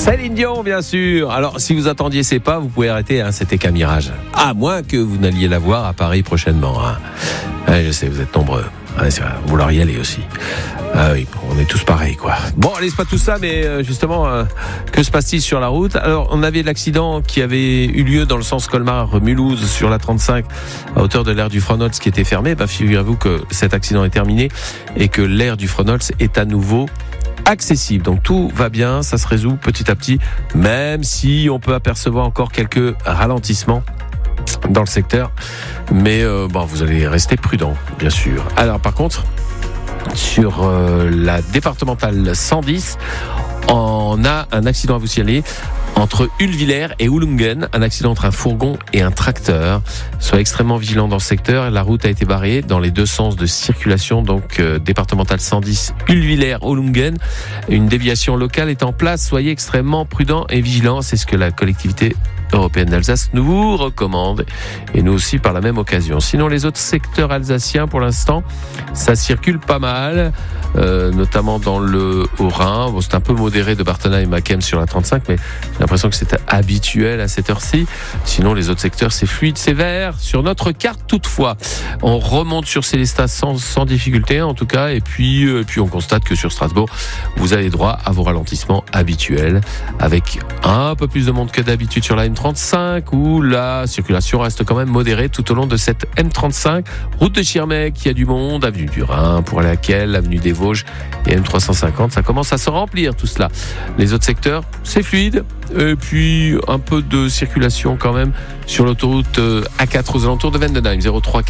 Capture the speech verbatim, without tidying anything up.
Céline Dion, bien sûr. Alors, si vous attendiez ses pas, vous pouvez arrêter, hein, c'était qu'un mirage. À moins que vous n'alliez la voir à Paris prochainement. Hein. Ouais, je sais, vous êtes nombreux. Ouais, c'est vrai, vous vouloir y aller aussi. Ah oui, on est tous pareils, quoi. Bon, allez, c'est pas tout ça, mais justement, euh, que se passe-t-il sur la route ? Alors, on avait l'accident qui avait eu lieu dans le sens Colmar-Mulhouse sur la trente-cinq, à hauteur de l'aire du Frohnholz qui était fermée. Ben, figurez-vous que cet accident est terminé et que l'aire du Frohnholz est à nouveau accessible. Donc tout va bien, ça se résout petit à petit, même si on peut apercevoir encore quelques ralentissements dans le secteur. Mais euh, bon, vous allez rester prudent, bien sûr. Alors par contre, sur euh, la départementale cent dix, on a un accident à vous signaler entre Ullvillers et Oulungen, un accident entre un fourgon et un tracteur. Soyez extrêmement vigilants dans le secteur. La route a été barrée dans les deux sens de circulation, donc euh, départementale cent dix, Ullvillers, Oulungen. Une déviation locale est en place. Soyez extrêmement prudents et vigilants. C'est ce que la collectivité européenne d'Alsace nous recommande, et nous aussi par la même occasion. Sinon, les autres secteurs alsaciens, pour l'instant, ça circule pas mal, euh, notamment dans le Haut-Rhin. Bon, c'est un peu modéré de Barthenay-Mackem sur la trente-cinq, mais j'ai l'impression que c'est habituel à cette heure-ci. Sinon, les autres secteurs, c'est fluide, c'est vert. Sur notre carte, toutefois, on remonte sur Célestat sans, sans difficulté, en tout cas, et puis, euh, puis on constate que sur Strasbourg, vous avez droit à vos ralentissements habituels, avec un peu plus de monde que d'habitude sur la M trente-cinq, où la circulation reste quand même modérée tout au long de cette M trente-cinq. Route de Schirmeck, il y a du monde, avenue du Rhin, pour laquelle avenue des Vosges et M trois cent cinquante, ça commence à se remplir tout cela. Les autres secteurs, c'est fluide, et puis un peu de circulation quand même sur l'autoroute A quatre aux alentours de Vendenheim, zéro trois